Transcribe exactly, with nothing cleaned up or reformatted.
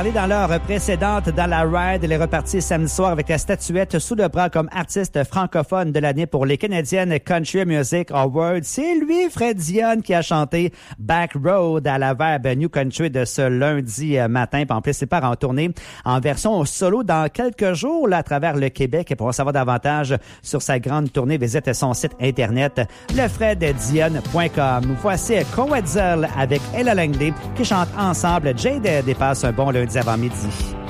Dans l'heure précédente, dans la Ride, elle est repartie samedi soir avec la statuette sous le bras comme artiste francophone de l'année pour les Canadiennes Country Music Awards. C'est lui, Fred Dionne, qui a chanté Back Road à la Verbe New Country de ce lundi matin. Puis en plus, c'est part en tournée en version solo dans quelques jours là, à travers le Québec. Et pour en savoir davantage sur sa grande tournée, visite son site internet le fred dionne point com. Voici Cowetzel avec Ella Langley qui chantent ensemble. Jade dépasse un bon lundi avant midi.